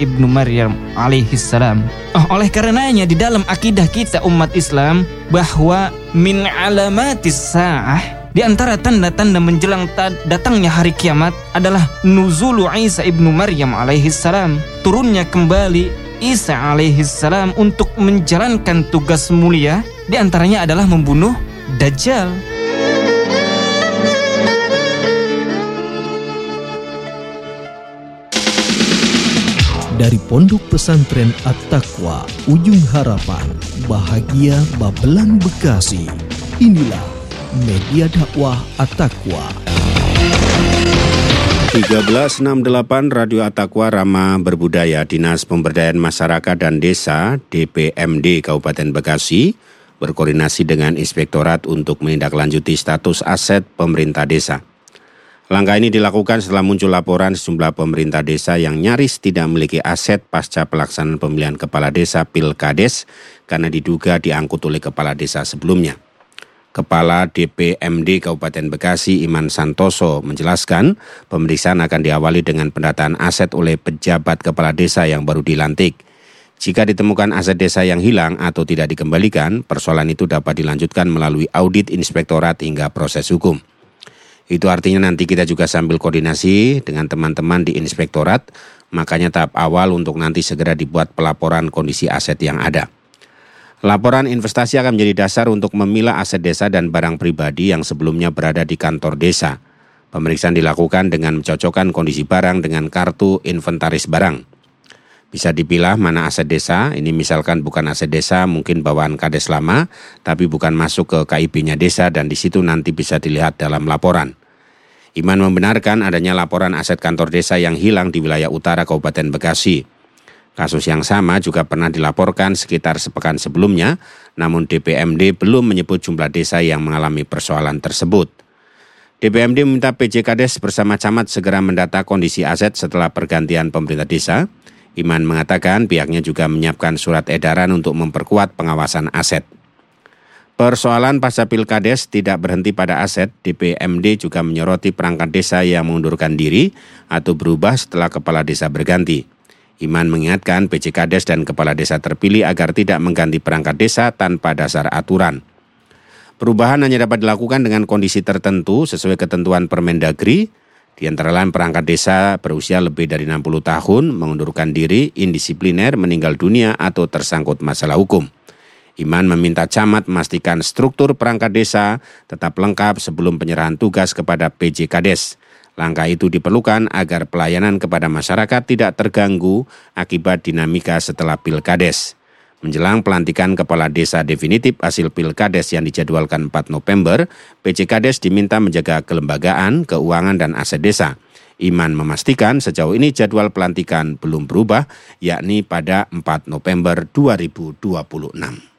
ibnu Maryam alaihissalam. Oleh karenanya di dalam akidah kita umat Islam bahwa min alamatis sa'ah, di antara tanda-tanda menjelang datangnya hari kiamat adalah nuzulu Isa ibnu Maryam alaihissalam, turunnya kembali Isa alaihissalam untuk menjalankan tugas mulia, di antaranya adalah membunuh Dajjal. Dari Pondok Pesantren At-Taqwa, Ujung Harapan, Bahagia Babelan, Bekasi. Inilah Media Dakwah At-Taqwa. 1368 Radio At-Taqwa Ramah Berbudaya. Dinas Pemberdayaan Masyarakat dan Desa DPMD Kabupaten Bekasi berkoordinasi dengan Inspektorat untuk menindaklanjuti status aset pemerintah desa. Langkah ini dilakukan setelah muncul laporan sejumlah pemerintah desa yang nyaris tidak memiliki aset pasca pelaksanaan pemilihan kepala desa Pilkades karena diduga diangkut oleh kepala desa sebelumnya. Kepala DPMD Kabupaten Bekasi Iman Santoso menjelaskan pemeriksaan akan diawali dengan pendataan aset oleh pejabat kepala desa yang baru dilantik. Jika ditemukan aset desa yang hilang atau tidak dikembalikan, persoalan itu dapat dilanjutkan melalui audit inspektorat hingga proses hukum. Itu artinya nanti kita juga sambil koordinasi dengan teman-teman di inspektorat, makanya tahap awal untuk nanti segera dibuat pelaporan kondisi aset yang ada. Laporan investasi akan menjadi dasar untuk memilah aset desa dan barang pribadi yang sebelumnya berada di kantor desa. Pemeriksaan dilakukan dengan mencocokkan kondisi barang dengan kartu inventaris barang. Bisa dipilah mana aset desa, ini misalkan bukan aset desa, mungkin bawaan kades lama, tapi bukan masuk ke KIP-nya desa dan di situ nanti bisa dilihat dalam laporan. Iman membenarkan adanya laporan aset kantor desa yang hilang di wilayah utara Kabupaten Bekasi. Kasus yang sama juga pernah dilaporkan sekitar sepekan sebelumnya, namun DPMD belum menyebut jumlah desa yang mengalami persoalan tersebut. DPMD meminta PJ Kades bersama camat segera mendata kondisi aset setelah pergantian pemerintah desa. Iman mengatakan pihaknya juga menyiapkan surat edaran untuk memperkuat pengawasan aset. Persoalan pasca Pilkades tidak berhenti pada aset, DPMD juga menyoroti perangkat desa yang mengundurkan diri atau berubah setelah kepala desa berganti. Iman mengingatkan PJ Kades dan kepala desa terpilih agar tidak mengganti perangkat desa tanpa dasar aturan. Perubahan hanya dapat dilakukan dengan kondisi tertentu sesuai ketentuan Permendagri. Di antara lain perangkat desa berusia lebih dari 60 tahun, mengundurkan diri, indisipliner, meninggal dunia, atau tersangkut masalah hukum. Iman meminta camat memastikan struktur perangkat desa tetap lengkap sebelum penyerahan tugas kepada PJ Kades. Langkah itu diperlukan agar pelayanan kepada masyarakat tidak terganggu akibat dinamika setelah Pilkades. Menjelang pelantikan kepala desa definitif hasil Pilkades yang dijadwalkan 4 November, PJ Kades diminta menjaga kelembagaan, keuangan, dan aset desa. Iman memastikan sejauh ini jadwal pelantikan belum berubah, yakni pada 4 November 2026.